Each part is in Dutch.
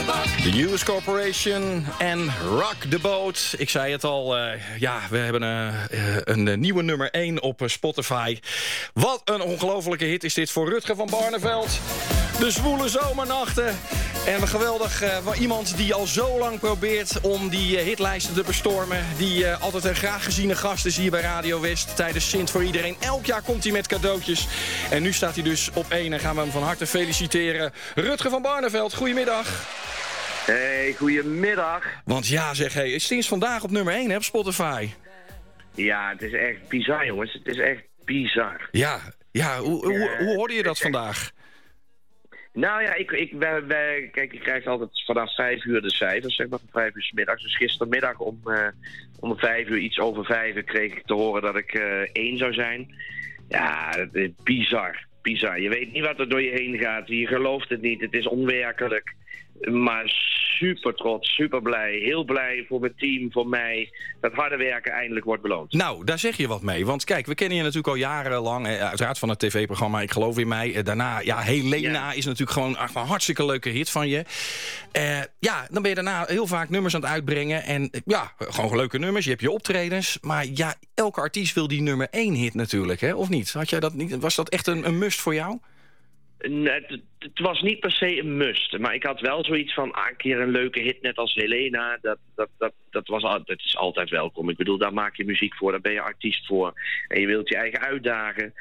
The Hughes Corporation en Rock the Boat. Ik zei het al, we hebben een nieuwe nummer 1 op Spotify. Wat een ongelofelijke hit is dit voor Rutger van Barneveld. De zwoele zomernachten. En geweldig, iemand die al zo lang probeert om die hitlijsten te bestormen. Die altijd een graag geziene gast is hier bij Radio West tijdens Sint voor Iedereen. Elk jaar komt hij met cadeautjes. En nu staat hij dus op 1 en gaan we hem van harte feliciteren. Rutger van Barneveld, goedemiddag. Hey, goedemiddag. Want ja zeg, het is sinds vandaag op nummer 1 hè, op Spotify. Ja, het is echt bizar jongens, het is echt bizar. Ja, hoe hoorde je dat vandaag? Nou ja, kijk, ik krijg altijd vanaf 5 uur de cijfers, zeg maar van 5 uur 's middags. Dus gistermiddag om 5 uur, iets over 5 kreeg ik te horen dat ik 1 zou zijn. Ja, het is bizar. Je weet niet wat er door je heen gaat, je gelooft het niet, het is onwerkelijk. Maar super trots, super blij, heel blij voor mijn team, voor mij, dat harde werken eindelijk wordt beloond. Nou, daar zeg je wat mee. Want kijk, we kennen je natuurlijk al jarenlang, uiteraard van het tv-programma Ik Geloof in Mij. Daarna, Helena is natuurlijk gewoon een hartstikke leuke hit van je. Dan ben je daarna heel vaak nummers aan het uitbrengen. En gewoon leuke nummers, je hebt je optredens. Maar ja, elke artiest wil die nummer 1 hit natuurlijk, hè? Of niet? Had jij dat niet? Was dat echt een must voor jou? Nee, het was niet per se een must. Maar ik had wel zoiets van, een keer een leuke hit net als Helena. Dat is altijd welkom. Ik bedoel, daar maak je muziek voor, daar ben je artiest voor. En je wilt je eigen uitdagen.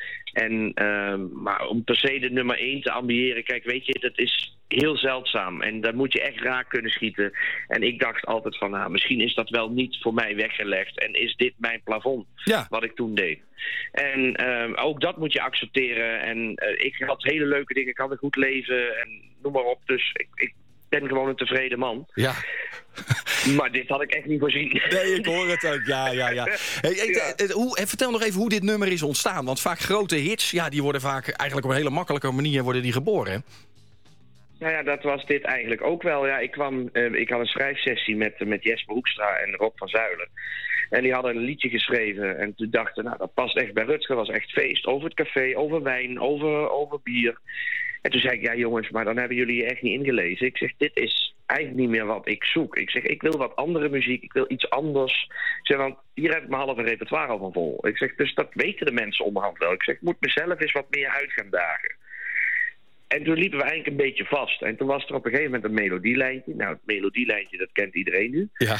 Maar om per se de nummer 1 te ambiëren, kijk, weet je, dat is heel zeldzaam. En daar moet je echt raak kunnen schieten. En ik dacht altijd van, misschien is dat wel niet voor mij weggelegd. En is dit mijn plafond, wat ik toen deed. En ook dat moet je accepteren. En ik had hele leuke dingen, ik had een goed leven en noem maar op. Dus ik ben gewoon een tevreden man. Ja. Maar dit had ik echt niet voorzien. Nee, ik hoor het ook. Ja. Vertel nog even hoe dit nummer is ontstaan. Want vaak grote hits, die worden vaak eigenlijk op een hele makkelijke manier worden die geboren. Hè? Nou ja, dat was dit eigenlijk ook wel. Ja, ik had een schrijfsessie met Jesper Hoekstra en Rob van Zuilen. En die hadden een liedje geschreven. En toen dachten, dat past echt bij Rutger. Het was echt feest. Over het café, over wijn, over bier. En toen zei ik, jongens, maar dan hebben jullie je echt niet ingelezen. Ik zeg, dit is eigenlijk niet meer wat ik zoek. Ik zeg, ik wil wat andere muziek. Ik wil iets anders. Ik zeg, want hier heb ik mijn halve repertoire al van vol. Ik zeg, dus dat weten de mensen onderhand wel. Ik zeg, ik moet mezelf eens wat meer uit gaan dagen. En toen liepen we eigenlijk een beetje vast. En toen was er op een gegeven moment een melodielijntje. Nou, het melodielijntje, dat kent iedereen nu. Ja.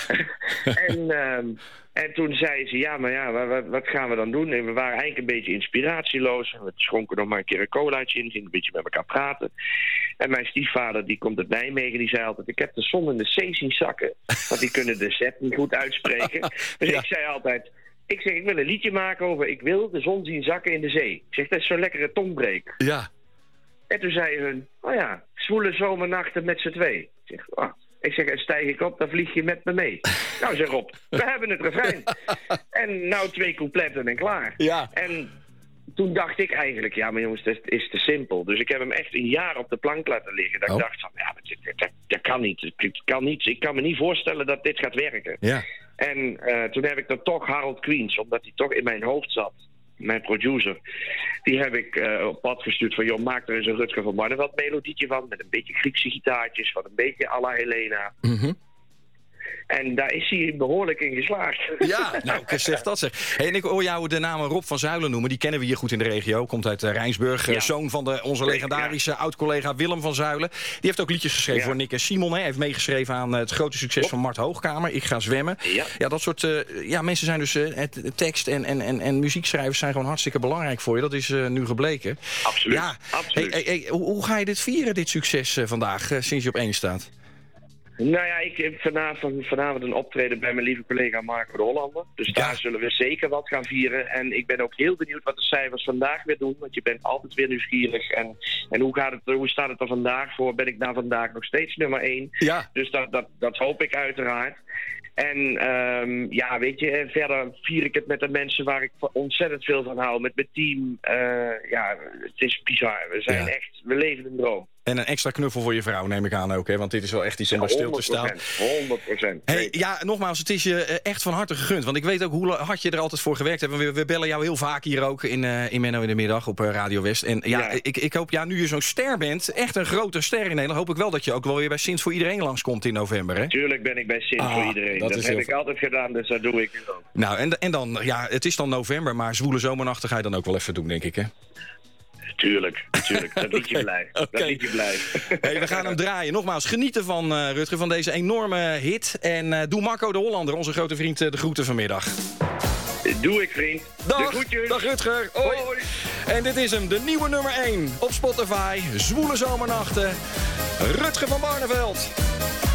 En toen zei ze, wat gaan we dan doen? En we waren eigenlijk een beetje inspiratieloos. We schonken nog maar een keer een colaatje in. Gingen een beetje met elkaar praten. En mijn stiefvader, die komt uit Nijmegen, die zei altijd, ik heb de zon in de C zien zakken. Want die kunnen de Z niet goed uitspreken. Dus ik zei altijd, ik wil een liedje maken over, ik wil de zon zien zakken in de zee. Ik zeg, dat is zo'n lekkere tongbreek. Ja. En toen zei hun, zwoele zomernachten met z'n twee. Ik zeg, en stijg ik op, dan vlieg je met me mee. Nou, zeg Rob, we hebben het refrein. En nou 2 coupletten en klaar. Ja. En toen dacht ik eigenlijk, maar jongens, dat is te simpel. Dus ik heb hem echt een jaar op de plank laten liggen. Dat ik dacht van, dat kan niet. Ik kan me niet voorstellen dat dit gaat werken. Ja. En toen heb ik dan toch Harold Queens, omdat hij toch in mijn hoofd zat. Mijn producer, die heb ik op pad gestuurd van, maak er eens een Rutger van Barneveld melodietje van, met een beetje Griekse gitaartjes, van een beetje à la Helena. Mm-hmm. En daar is hij behoorlijk in geslaagd. Ja, nou, zeg dat zeg. En ik hoor jou de naam Rob van Zuilen noemen. Die kennen we hier goed in de regio. Komt uit Rijnsburg. Zoon van onze legendarische oud-collega Willem van Zuilen. Die heeft ook liedjes geschreven voor Nick en Simon. Hij heeft meegeschreven aan het grote succes van Mart Hoogkamer. Ik ga zwemmen. Ja, dat soort mensen zijn dus... tekst en muziekschrijvers zijn gewoon hartstikke belangrijk voor je. Dat is nu gebleken. Absoluut. Ja. Absoluut. Hoe ga je dit vieren, dit succes vandaag, sinds je op 1 staat? Nou ja, ik heb vanavond een optreden bij mijn lieve collega Marco de Hollander. Dus daar zullen we zeker wat gaan vieren. En ik ben ook heel benieuwd wat de cijfers vandaag weer doen. Want je bent altijd weer nieuwsgierig. En hoe staat het er vandaag voor? Ben ik na vandaag nog steeds nummer 1? Ja. Dus dat hoop ik uiteraard. En weet je, verder vier ik het met de mensen waar ik ontzettend veel van hou. Met mijn team. Het is bizar. We leven een droom. En een extra knuffel voor je vrouw, neem ik aan ook. Hè? Want dit is wel echt iets om bij stil te staan. 100%. Hey, ja, nogmaals, het is je echt van harte gegund. Want ik weet ook hoe hard je er altijd voor gewerkt hebt. We bellen jou heel vaak hier ook in Menno in de Middag op Radio West. En ik hoop, nu je zo'n ster bent, echt een grote ster in Nederland, hoop ik wel dat je ook wel weer bij Sint voor Iedereen langskomt in november. Hè? Tuurlijk ben ik bij Sint voor Iedereen. Dat heb ik altijd gedaan, dus dat doe ik nu ook. Nou, en dan, ja, het is dan november, maar zwoele zomernachten ga je dan ook wel even doen, denk ik, hè? Tuurlijk. Dat liet je blij. Okay. Dat liet je blij. Hey, we gaan hem draaien. Nogmaals, genieten van Rutger, van deze enorme hit. En doe Marco de Hollander, onze grote vriend, de groeten vanmiddag. Doe ik, vriend. Dag, de groetjes. Dag Rutger. Hoi. Hoi. En dit is hem, de nieuwe nummer 1 op Spotify. Zwoele zomernachten. Rutger van Barneveld.